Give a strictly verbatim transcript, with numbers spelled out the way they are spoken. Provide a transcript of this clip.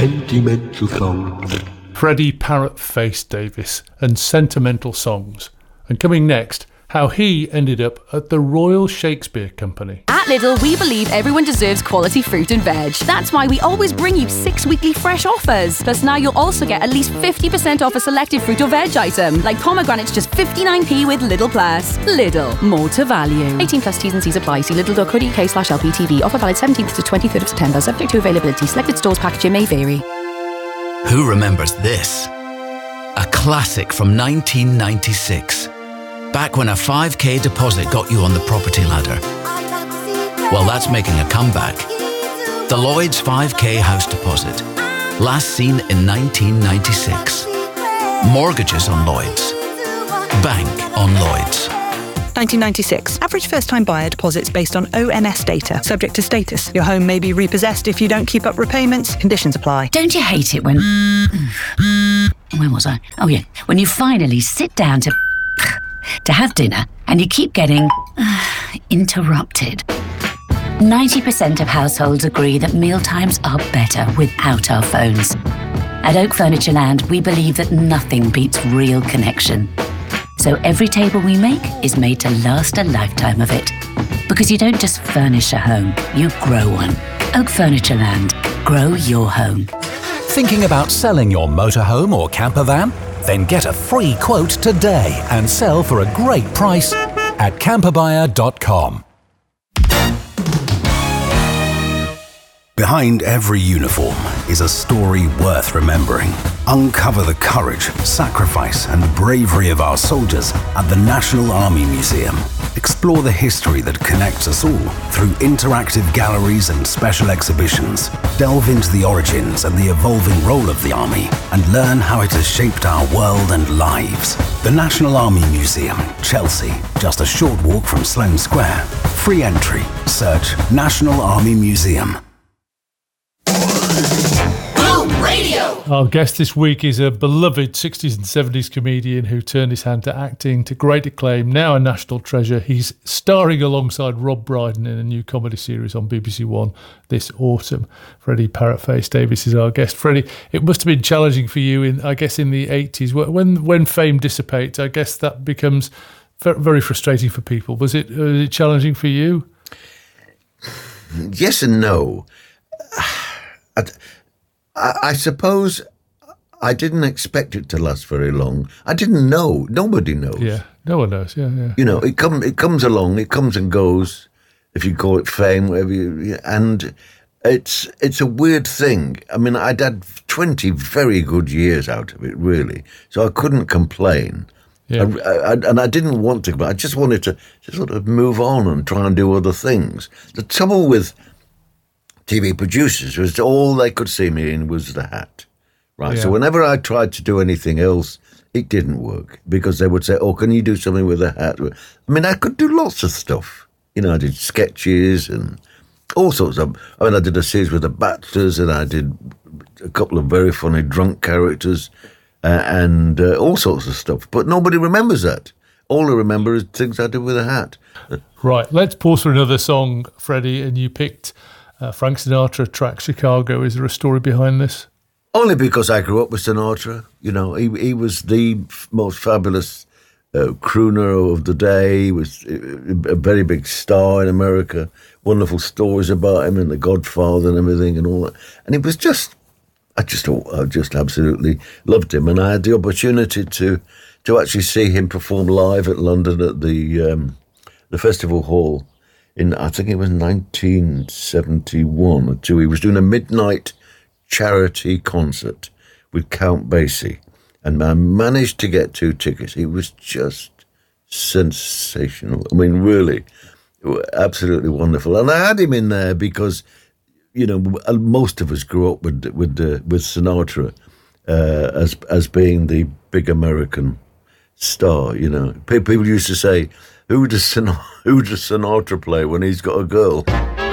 sentimental songs. Freddie Parrot-Face Davis and Sentimental Songs. And coming next, how he ended up at the Royal Shakespeare Company. At Lidl, we believe everyone deserves quality fruit and veg. That's why we always bring you six weekly fresh offers. Plus now you'll also get at least fifty percent off a selected fruit or veg item, like pomegranates just fifty-nine p with Lidl Plus. Lidl, more to value. eighteen plus T's and C's apply. See lidl.co.uk slash LPTV. Offer valid seventeenth to twenty-third of September, subject to availability. Selected stores packaging may vary. Who remembers this? A classic from nineteen ninety-six. Back when a five k deposit got you on the property ladder. Well, that's making a comeback. The Lloyds five k house deposit. Last seen in nineteen ninety-six. Mortgages on Lloyds. Bank on Lloyds. nineteen ninety-six. Average first-time buyer deposits based on O N S data. Subject to status. Your home may be repossessed if you don't keep up repayments. Conditions apply. Don't you hate it when... Where was I? Oh, yeah. When you finally sit down to... to have dinner and you keep getting... interrupted. ninety percent of households agree that mealtimes are better without our phones. At Oak Furniture Land, we believe that nothing beats real connection. So every table we make is made to last a lifetime of it. Because you don't just furnish a home, you grow one. Oak Furniture Land. Grow your home. Thinking about selling your motorhome or camper van? Then get a free quote today and sell for a great price at camper buyer dot com. Behind every uniform is a story worth remembering. Uncover the courage, sacrifice, and bravery of our soldiers at the National Army Museum. Explore the history that connects us all through interactive galleries and special exhibitions. Delve into the origins and the evolving role of the Army and learn how it has shaped our world and lives. The National Army Museum, Chelsea, just a short walk from Sloane Square. Free entry. Search National Army Museum. Radio. Our guest this week is a beloved sixties and seventies comedian who turned his hand to acting to great acclaim, now a national treasure. He's starring alongside Rob Brydon in a new comedy series on B B C One this autumn. Freddie Parrot-Face Davis is our guest. Freddie, it must have been challenging for you, in I guess, in the eighties. When when fame dissipates, I guess that becomes very frustrating for people. Was it, was it challenging for you? Yes and no. I, I suppose I didn't expect it to last very long. I didn't know. Nobody knows. Yeah, no one knows. Yeah, yeah. You know, it comes it comes along. It comes and goes. If you call it fame, whatever you, and it's it's a weird thing. I mean, I'd had twenty very good years out of it, really. So I couldn't complain. Yeah. I, I, and I didn't want to, but I just wanted to, to sort of move on and try and do other things. The trouble with T V producers was all they could see me in was the hat, right? Yeah. So whenever I tried to do anything else, it didn't work because they would say, "Oh, can you do something with a hat?" I mean, I could do lots of stuff. You know, I did sketches and all sorts of. I mean, I did a series with the Baxters, and I did a couple of very funny drunk characters, uh, and uh, all sorts of stuff. But nobody remembers that. All I remember is things I did with a hat. Right. Let's pause for another song, Freddie, and you picked. Uh, Frank Sinatra track Chicago. Is there a story behind this? Only because I grew up with Sinatra. You know, he he was the f- most fabulous uh, crooner of the day. He was a very big star in America. Wonderful stories about him and The Godfather and everything and all that. And it was just, I just, I just absolutely loved him. And I had the opportunity to to actually see him perform live at London at the um, the Festival Hall. In, I think it was nineteen seventy-one or two, he was doing a midnight charity concert with Count Basie, and I managed to get two tickets. It was just sensational. I mean, really, absolutely wonderful. And I had him in there because, you know, most of us grew up with with uh, with Sinatra uh, as as being the big American star. You know, people used to say, Who does Sinatra, who does Sinatra play when he's got a girl?